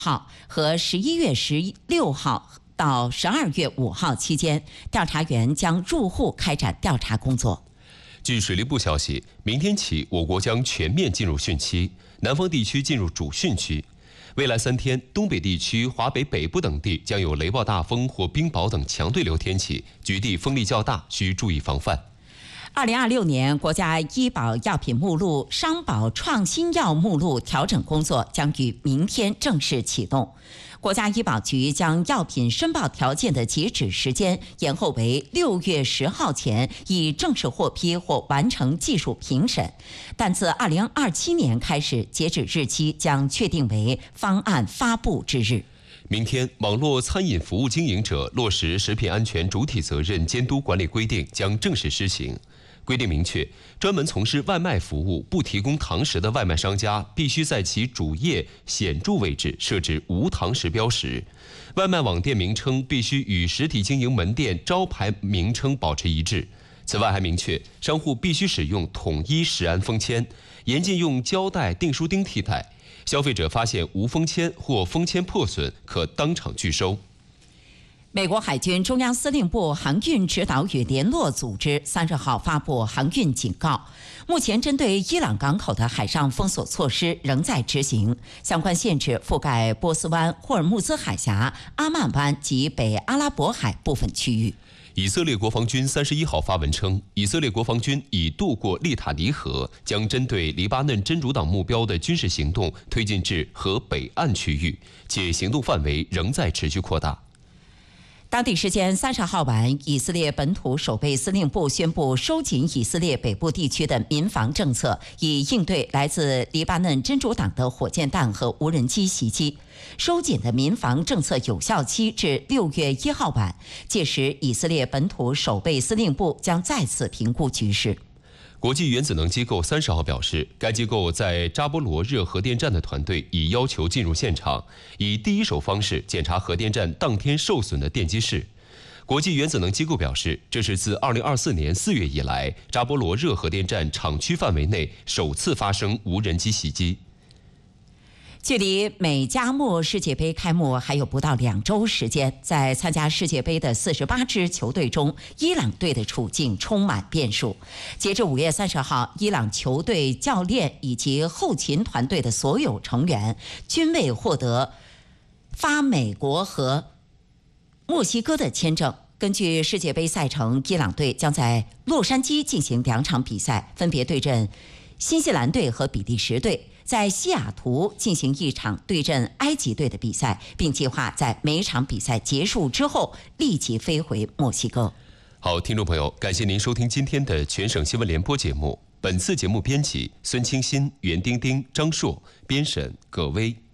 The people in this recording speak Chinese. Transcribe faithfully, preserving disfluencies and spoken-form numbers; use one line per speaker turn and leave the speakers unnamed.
号和十一月十六号到十二月五号期间，调查员将入户开展调查工作。
据水利部消息，明天起我国将全面进入汛期，南方地区进入主汛区。未来三天，东北地区、华北北部等地将有雷暴大风或冰雹等强对流天气，局地风力较大，需注意防范。
二零二六年国家医保药品目录、商保创新药目录调整工作将于明天正式启动。国家医保局将药品申报条件的截止时间延后为六月十号前已正式获批或完成技术评审，但自二零二七年开始，截止日期将确定为方案发布之日。
明天，网络餐饮服务经营者落实食品安全主体责任监督管理规定将正式施行。规定明确，专门从事外卖服务不提供堂食的外卖商家，必须在其主页显著位置设置无堂食标识。外卖网店名称必须与实体经营门店招牌名称保持一致。此外，还明确，商户必须使用统一食安封签，严禁用胶带、订书钉替代。消费者发现无封签或封签破损，可当场拒收。
美国海军中央司令部航运指导与联络组织三十号发布航运警告，目前针对伊朗港口的海上封锁措施仍在执行，相关限制覆盖波斯湾、霍尔木兹海峡、阿曼湾及北阿拉伯海部分区域。
以色列国防军三十一号发文称，以色列国防军已渡过利塔尼河，将针对黎巴嫩真主党目标的军事行动推进至河北岸区域，且行动范围仍在持续扩大。
当地时间三十号晚，以色列本土守备司令部宣布收紧以色列北部地区的民防政策，以应对来自黎巴嫩真主党的火箭弹和无人机袭击。收紧的民防政策有效期至六月一号晚，届时以色列本土守备司令部将再次评估局势。
国际原子能机构三十号表示，该机构在扎波罗热核电站的团队已要求进入现场，以第一手方式检查核电站当天受损的电机室。国际原子能机构表示，这是自二零二四年四月以来，扎波罗热核电站厂区范围内首次发生无人机袭击。
距离美加墨世界杯开幕还有不到两周时间，在参加世界杯的四十八支球队中，伊朗队的处境充满变数。截至五月三十号，伊朗球队教练以及后勤团队的所有成员均未获得发美国和墨西哥的签证。根据世界杯赛程，伊朗队将在洛杉矶进行两场比赛，分别对阵新西兰队和比利时队，在西雅图进行一场对阵埃及队的比赛，并计划在每场比赛结束之后立即飞回墨西哥。
好，听众朋友，感谢您收听今天的全省新闻联播节目。本次节目编辑孙清新、袁丁丁、张硕，编审葛威。